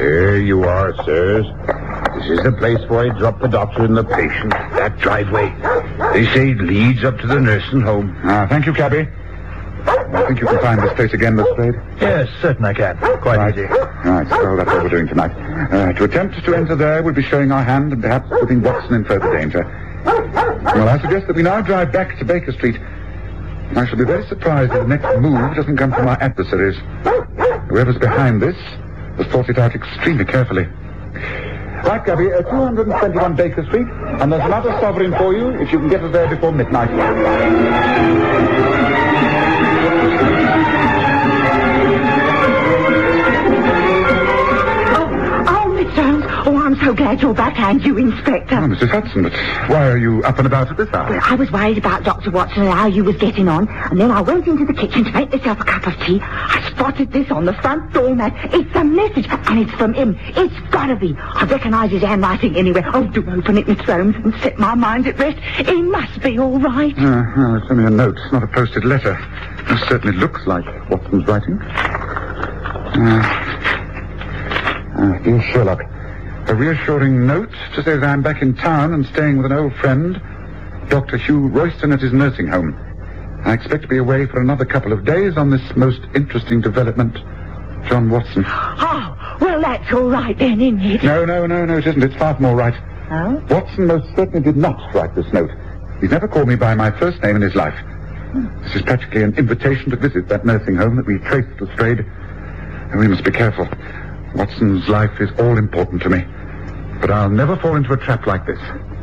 Here you are, sirs. This is the place where I drop the doctor and the patient. That driveway. They say it leads up to the nursing home. Thank you, cabby. I think you can find this place again, Lestrade. Yes, certainly I can. Quite easy. Right, so that's what we're doing tonight. To attempt to enter there would be showing our hand and perhaps putting Watson in further danger. Well, I suggest that we now drive back to Baker Street. I shall be very surprised if the next move doesn't come from our adversaries. Whoever's behind this has thought it out extremely carefully. Right, Gabby, 221 Baker Street, and there's another sovereign for you if you can get us there before midnight. I'm so glad you're back, and you, Inspector. Oh, Mrs. Hudson, but why are you up and about at this hour? Well, I was worried about Dr. Watson and how you was getting on, and then I went into the kitchen to make myself a cup of tea. I spotted this on the front door mat. It's a message, and it's from him. It's gotta be. I recognise his handwriting anywhere. Oh, do open it, Miss Holmes, and set my mind at rest. He must be all right. Well, it's only a note, not a posted letter. It certainly looks like Watson's writing. Dear Sherlock, a reassuring note to say that I'm back in town and staying with an old friend, Dr. Hugh Royston, at his nursing home. I expect to be away for another couple of days on this most interesting development. John Watson. Oh, well, that's all right then, isn't it? No, it isn't. It's far from all right. Oh? Watson most certainly did not write this note. He's never called me by my first name in his life. This is practically an invitation to visit that nursing home that we traced Lestrade. And we must be careful. Watson's life is all important to me. But I'll never fall into a trap like this.